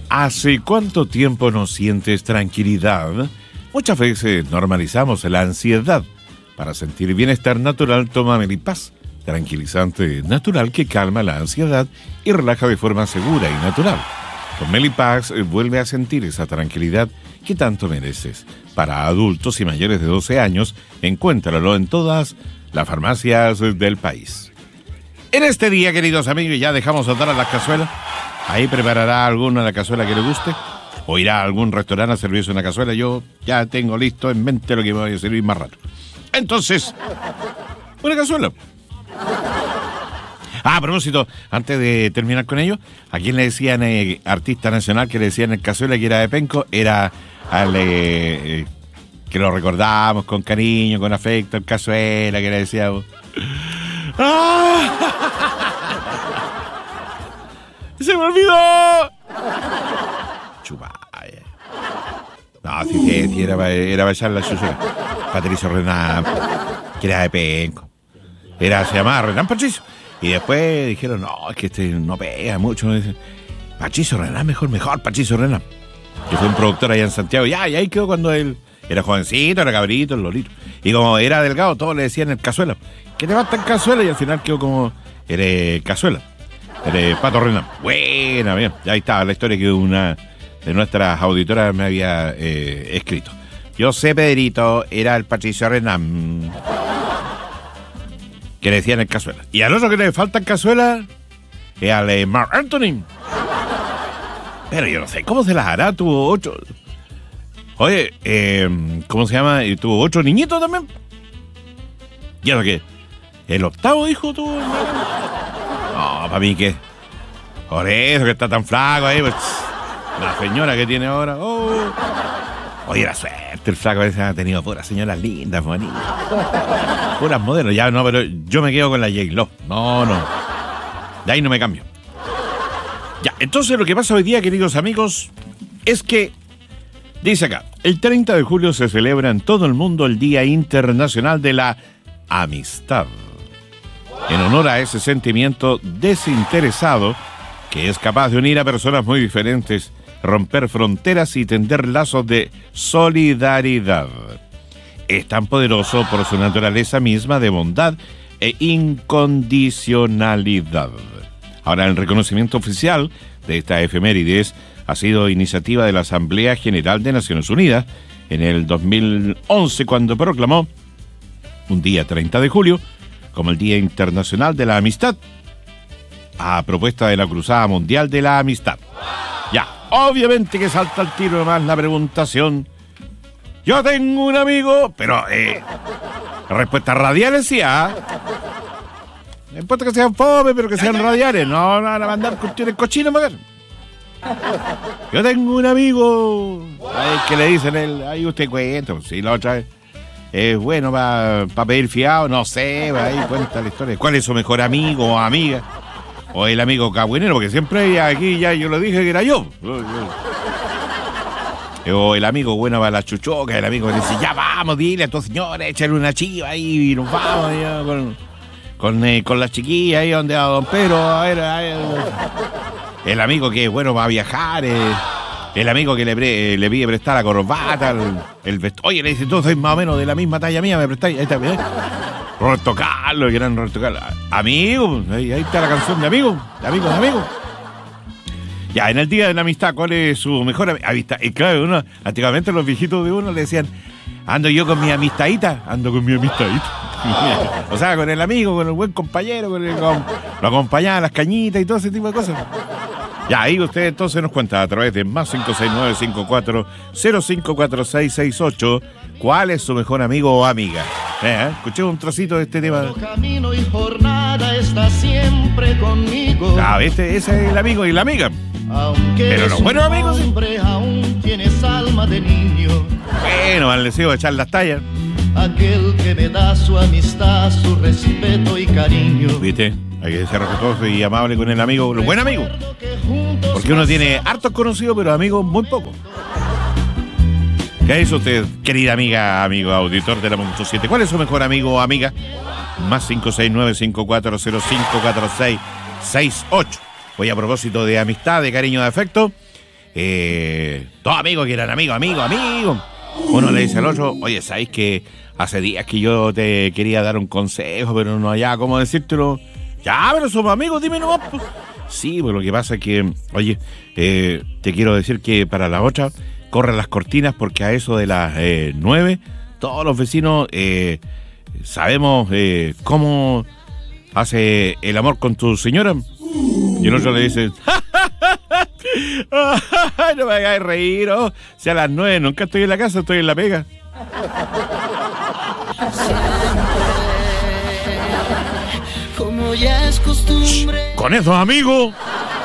¿Hace cuánto tiempo no sientes tranquilidad? Muchas veces normalizamos la ansiedad. Para sentir bienestar natural, toma Melipaz, tranquilizante natural que calma la ansiedad y relaja de forma segura y natural. Con Melipaz vuelve a sentir esa tranquilidad que tanto mereces. Para adultos y mayores de 12 años, encuéntralo en todas las farmacias del país. En este día, queridos amigos, ya dejamos atar a las cazuelas. Ahí preparará alguna la cazuela que le guste. O irá a algún restaurante a servirse una cazuela. Yo ya tengo listo en mente lo que me voy a servir más rato. Entonces, una cazuela. A propósito, antes de terminar con ello, ¿a quién le decían artista nacional que le decían el cazuela que era de penco? Era al que lo recordamos con cariño, con afecto, el cazuela que le decíamos. ¡Ah! ¡Se me olvidó! Chupa. No, sí, era para echar la chuchura. Patricio Renán, que era de penco. Se llamaba Renán Patricio. Y después dijeron, no, es que este no pega mucho. Patricio Renán, mejor, Patricio Renán. Que fue un productor allá en Santiago. Y ahí quedó cuando él era jovencito, era cabrito, el lolito. Y como era delgado, todos le decían el cazuela. ¿Qué te basta en cazuela? Y al final quedó como, eres cazuela. Eres Pato Renán. Buena, bien. Ahí estaba la historia que una de nuestras auditoras me había escrito. Yo sé, Pedrito, era el Patricio Renán. Que le decían el cazuela. Y al otro que le falta en cazuela es al Marc Anthony. Pero yo no sé, ¿cómo se las hará? Tuvo 8. Oye, ¿cómo se llama? Tuvo 8 niñitos también. ¿Y ahora qué? ¿El octavo hijo tuvo? No, para mí ¿qué? Por eso que está tan flaco ahí, pues. La señora que tiene ahora. Oh. Oye, la suerte, el flaco ese ha tenido puras señoras lindas, bonitas. Puras modelos. Ya no, pero yo me quedo con la J-Lo. No. De ahí no me cambio. Ya, entonces lo que pasa hoy día, queridos amigos, es que, dice acá, el 30 de julio se celebra en todo el mundo el Día Internacional de la Amistad. En honor a ese sentimiento desinteresado que es capaz de unir a personas muy diferentes, romper fronteras y tender lazos de solidaridad. Es tan poderoso por su naturaleza misma de bondad e incondicionalidad. Ahora, el reconocimiento oficial de esta efemérides ha sido iniciativa de la Asamblea General de Naciones Unidas en el 2011, cuando proclamó un día 30 de julio como el Día Internacional de la Amistad, a propuesta de la Cruzada Mundial de la Amistad. Ya, obviamente que salta al tiro nomás la preguntación. Yo tengo un amigo, pero respuestas radiales sí, ¿ah? No importa que sean fome, pero que sean radiales. No van a mandar cuestiones cochinas, ¿no? Yo tengo un amigo que le dicen ahí usted cuenta, si la otra vez es bueno para pedir fiado, no sé, ahí cuenta la historia. ¿Cuál es su mejor amigo o amiga? O el amigo cagüinero, porque siempre aquí ya yo lo dije que era yo. O el amigo bueno para la chuchoca, el amigo que dice, ya vamos, dile a tu señora, échale una chiva ahí y nos vamos ya, con las chiquillas ahí donde a don Pedro, a ver. El amigo que es bueno para viajar, el amigo que le pide prestar la corbata, el vestuario. Oye, le dice, tú sois más o menos de la misma talla mía, me prestáis. Ahí está, bien. Roberto Carlos, el gran Roberto Carlos. Amigo, ahí está la canción de amigo. Ya, en el Día de la Amistad, ¿cuál es su mejor amistad? Y claro, antiguamente los viejitos de uno le decían, ando con mi amistadita. O sea, con el amigo, con el buen compañero, lo acompañaba a las cañitas y todo ese tipo de cosas. Ya, ahí usted entonces nos cuenta a través de más 569-54-054668 cuál es su mejor amigo o amiga. Escuchemos un trocito de este tema. Camino y jornada está siempre conmigo. Ese es el amigo y la amiga. Aunque pero los buenos amigos, hombre, aún tienes alma de niño. Bueno, al deseo de echar las tallas. Aquel que me da su amistad, su respeto y cariño. ¿Viste? Hay que ser respetuoso y amable con el amigo, los buenos amigos. Porque uno tiene hartos conocidos, pero amigos muy pocos. ¿Qué dice usted, querida amiga, amigo auditor de la Punto 7? ¿Cuál es su mejor amigo o amiga? Más 569-5405-4668. Hoy, a propósito de amistad, de cariño, de afecto, dos amigos que eran amigos. Uno le dice al otro, oye, ¿sabes que hace días que yo te quería dar un consejo, pero no hallaba cómo decírtelo? Ya, pero somos amigos, dime nomás. Pues. Sí, pues lo que pasa es que, oye, te quiero decir que para la otra, corren las cortinas porque a eso de las 9, todos los vecinos sabemos cómo hace el amor con tu señora. Y el otro le dice, no me hagas reír, oh. Si a las 9 nunca estoy en la casa, estoy en la pega. Como ya es costumbre. Con esos amigos